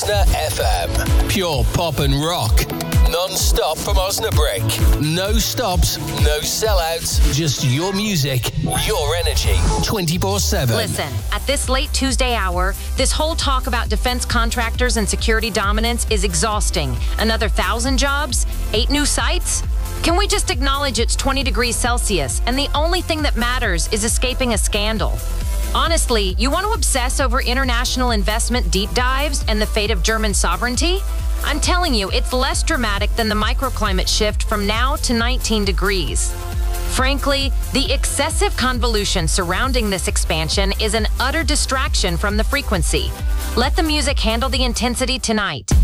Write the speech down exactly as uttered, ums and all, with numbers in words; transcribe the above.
F M. Pure pop and rock. Non-stop from Osnabrück. No stops, no sellouts. Just your music, your energy. twenty-four seven. Listen, at this late Tuesday hour, this whole talk about defense contractors and security dominance is exhausting. Another thousand jobs? Eight new sites? Can we just acknowledge it's twenty degrees Celsius and the only thing that matters is escaping a scandal? Honestly, you want to obsess over international investment deep dives and the fate of German sovereignty? I'm telling you, it's less dramatic than the microclimate shift from now to nineteen degrees. Frankly, the excessive convolution surrounding this expansion is an utter distraction from the frequency. Let the music handle the intensity tonight.